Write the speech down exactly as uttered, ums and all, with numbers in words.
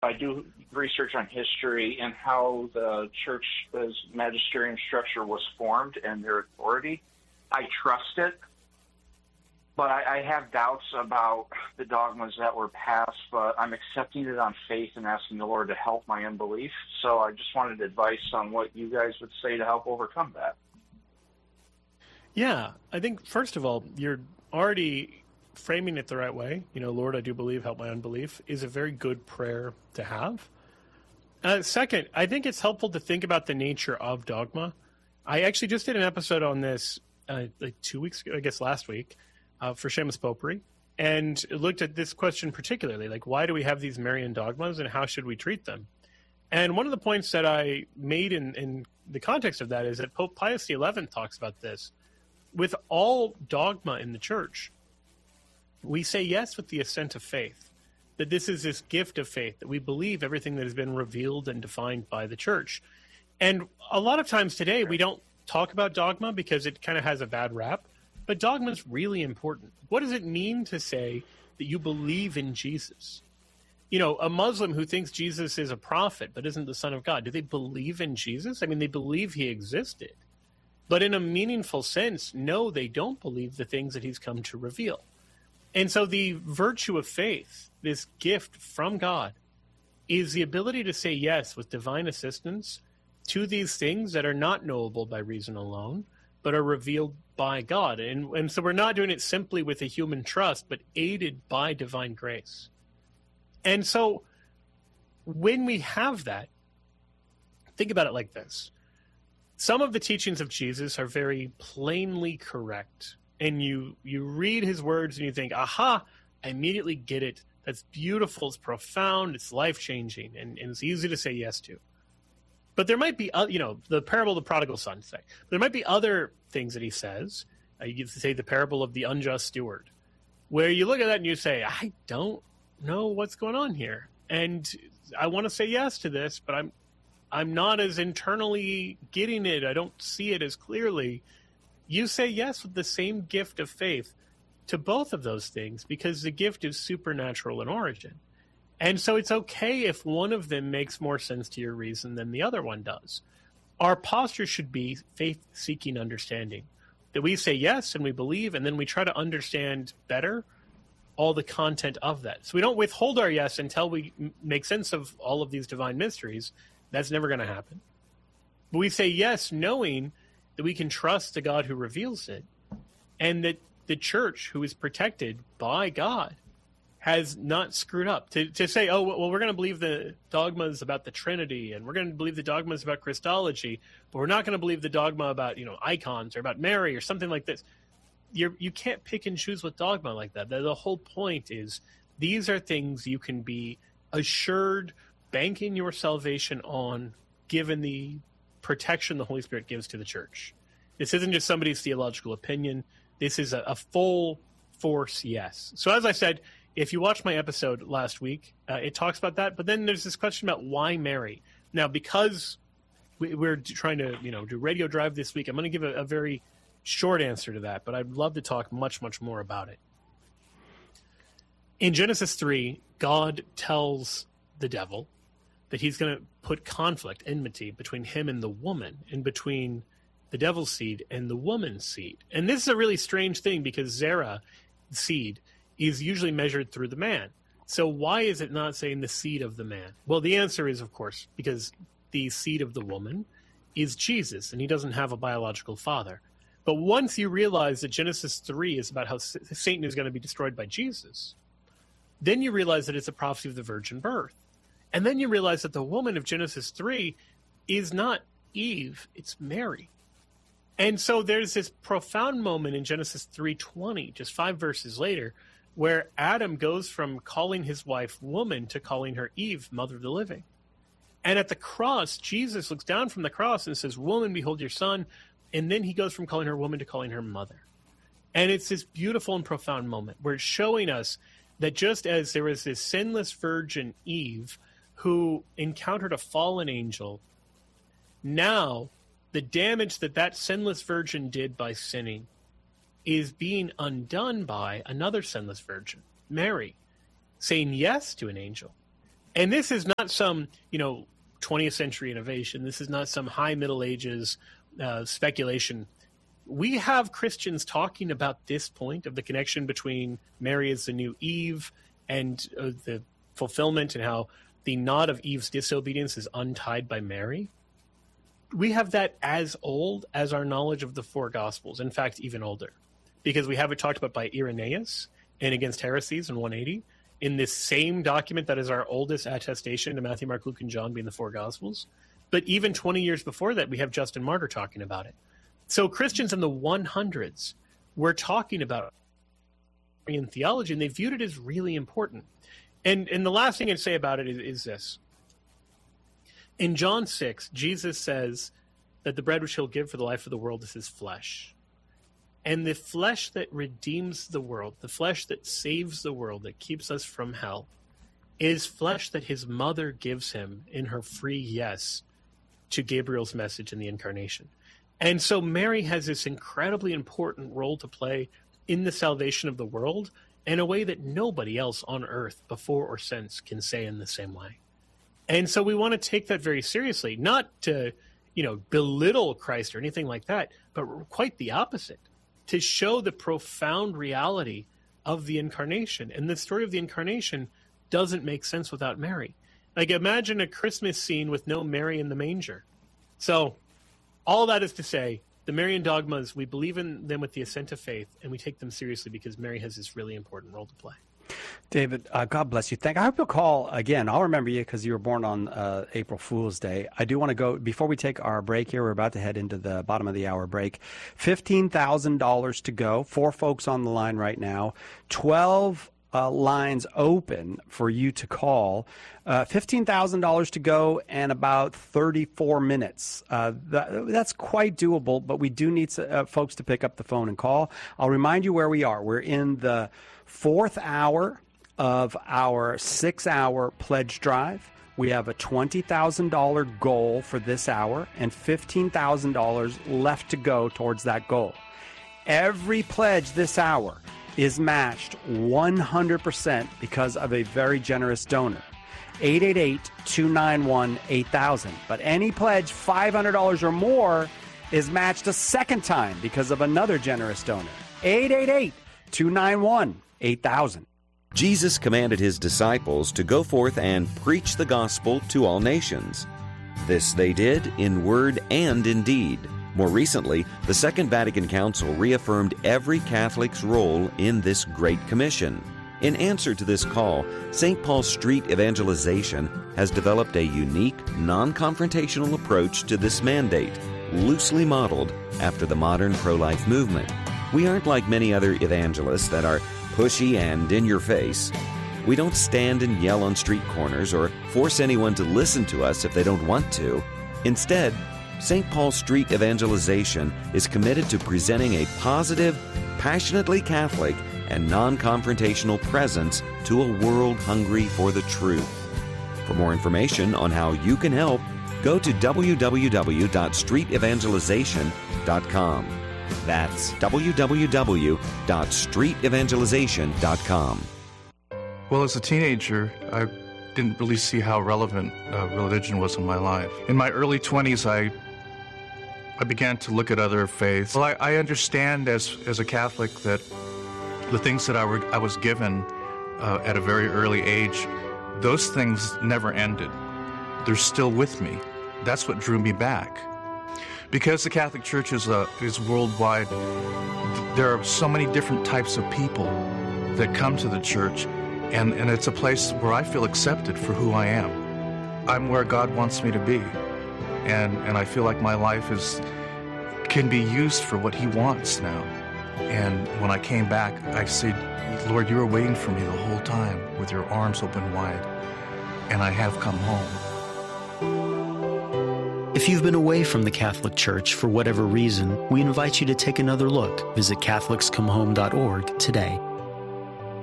I do research on history and how the church's magisterium structure was formed and their authority. I trust it, but I, I have doubts about the dogmas that were passed, but I'm accepting it on faith and asking the Lord to help my unbelief. So I just wanted advice on what you guys would say to help overcome that. Yeah, I think, first of all, you're already framing it the right way. You know, Lord, I do believe, help my unbelief, is a very good prayer to have. Uh, second, I think it's helpful to think about the nature of dogma. I actually just did an episode on this uh, like two weeks ago, I guess last week, uh, for Seamus Popery, and looked at this question particularly, like, why do we have these Marian dogmas and how should we treat them? And one of the points that I made in, in the context of that is that Pope Pius the eleventh talks about this. With all dogma in the church, we say yes with the assent of faith, that this is this gift of faith, that we believe everything that has been revealed and defined by the church. And a lot of times today, we don't talk about dogma because it kind of has a bad rap, but dogma is really important. What does it mean to say that you believe in Jesus? You know, a Muslim who thinks Jesus is a prophet but isn't the Son of God, do they believe in Jesus? I mean, they believe he existed. But in a meaningful sense, no, they don't believe the things that he's come to reveal. And so the virtue of faith, this gift from God, is the ability to say yes with divine assistance to these things that are not knowable by reason alone, but are revealed by God. And, and so we're not doing it simply with a human trust, but aided by divine grace. And so when we have that, think about it like this. Some of the teachings of Jesus are very plainly correct. And you, you read his words and you think, aha, I immediately get it. That's beautiful. It's profound. It's life-changing. And, and it's easy to say yes to. But there might be, you know, the parable of the prodigal son, say. There might be other things that he says. Uh, you could say the parable of the unjust steward, where you look at that and you say, I don't know what's going on here. And I want to say yes to this, but I'm I'm not as internally getting it. I don't see it as clearly. You say yes with the same gift of faith to both of those things because the gift is supernatural in origin. And so it's okay if one of them makes more sense to your reason than the other one does. Our posture should be faith-seeking understanding, that we say yes and we believe, and then we try to understand better all the content of that. So we don't withhold our yes until we make sense of all of these divine mysteries. That's never going to happen. But we say yes knowing that we can trust the God who reveals it, and that the church, who is protected by God, has not screwed up. To, to say, oh, well, we're going to believe the dogmas about the Trinity, and we're going to believe the dogmas about Christology, but we're not going to believe the dogma about, you know, icons or about Mary or something like this. You're, you can't pick and choose with dogma like that. The, the whole point is these are things you can be assured, banking your salvation on, given the protection the Holy Spirit gives to the church. This isn't just somebody's theological opinion. This is a, a full force yes. So as I said, if you watched my episode last week, uh, it talks about that. But then there's this question about why Mary. Now, because we, we're trying to, you know, do Radio Drive this week, I'm going to give a, a very short answer to that. But I'd love to talk much, much more about it. In Genesis three, God tells the devil that he's going to put conflict, enmity, between him and the woman, and between the devil's seed and the woman's seed. And this is a really strange thing because Zerah, seed, is usually measured through the man. So why is it not saying the seed of the man? Well, the answer is, of course, because the seed of the woman is Jesus, and he doesn't have a biological father. But once you realize that Genesis three is about how Satan is going to be destroyed by Jesus, then you realize that it's a prophecy of the virgin birth. And then you realize that the woman of Genesis three is not Eve, it's Mary. And so there's this profound moment in Genesis three twenty, just five verses later, where Adam goes from calling his wife woman to calling her Eve, mother of the living. And at the cross, Jesus looks down from the cross and says, woman, behold your son. And then he goes from calling her woman to calling her mother. And it's this beautiful and profound moment where it's showing us that just as there was this sinless virgin Eve who encountered a fallen angel, now the damage that that sinless virgin did by sinning is being undone by another sinless virgin, Mary, saying yes to an angel. And this is not some, you know, twentieth century innovation. This is not some high Middle Ages uh, speculation. We have Christians talking about this point of the connection between Mary as the new Eve and uh, the fulfillment, and how the knot of Eve's disobedience is untied by Mary. We have that as old as our knowledge of the four Gospels. In fact, even older, because we have it talked about by Irenaeus in Against Heresies in one eighty, in this same document that is our oldest attestation to Matthew, Mark, Luke, and John being the four Gospels. But even twenty years before that, we have Justin Martyr talking about it. So Christians in the hundreds were talking about in theology, and they viewed it as really important. And and the last thing I'd say about it is, is this. In John six, Jesus says that the bread which he'll give for the life of the world is his flesh. And the flesh that redeems the world, the flesh that saves the world, that keeps us from hell, is flesh that his mother gives him in her free yes to Gabriel's message in the incarnation. And so Mary has this incredibly important role to play in the salvation of the world in a way that nobody else on earth before or since can say in the same way. And so we want to take that very seriously, not to, you know, belittle Christ or anything like that, but quite the opposite, to show the profound reality of the incarnation. And the story of the incarnation doesn't make sense without Mary. Like, imagine a Christmas scene with no Mary in the manger. So all that is to say, the Marian dogmas, we believe in them with the assent of faith, and we take them seriously because Mary has this really important role to play. David, uh, God bless you. Thank. I hope you'll call again. I'll remember you because you were born on uh, April Fool's Day. I do want to go, before we take our break here, we're about to head into the bottom of the hour break. fifteen thousand dollars to go. Four folks on the line right now. twelve uh, lines open for you to call. Uh, fifteen thousand dollars to go and about thirty-four minutes. Uh, that, that's quite doable, but we do need uh, folks to pick up the phone and call. I'll remind you where we are. We're in the fourth hour of our six-hour pledge drive. We have a twenty thousand dollars goal for this hour and fifteen thousand dollars left to go towards that goal. Every pledge this hour is matched one hundred percent because of a very generous donor. eight eight eight, two nine one, eight thousand. But any pledge five hundred dollars or more is matched a second time because of another generous donor. eight eight eight, two nine one, eight thousand. Jesus commanded his disciples to go forth and preach the gospel to all nations. This they did in word and in deed. More recently, the Second Vatican Council reaffirmed every Catholic's role in this Great Commission. In answer to this call, Saint Paul Street Evangelization has developed a unique, non-confrontational approach to this mandate, loosely modeled after the modern pro-life movement. We aren't like many other evangelists that are pushy and in your face. We don't stand and yell on street corners or force anyone to listen to us if they don't want to. Instead, Saint Paul Street Evangelization is committed to presenting a positive, passionately Catholic, and non-confrontational presence to a world hungry for the truth. For more information on how you can help, go to w w w dot street evangelization dot com. That's w w w dot street evangelization dot com. Well, as a teenager, I didn't really see how relevant uh, religion was in my life. In my early twenties, I I began to look at other faiths. Well, I, I understand as as a Catholic that the things that I, were, I was given uh, at a very early age, those things never ended. They're still with me. That's what drew me back. Because the Catholic Church is, uh, is worldwide, there are so many different types of people that come to the church, and, and it's a place where I feel accepted for who I am. I'm where God wants me to be, and, and I feel like my life is can be used for what He wants now. And when I came back, I said, Lord, you were waiting for me the whole time with your arms open wide, and I have come home. If you've been away from the Catholic Church for whatever reason, we invite you to take another look. Visit Catholics Come Home dot org today.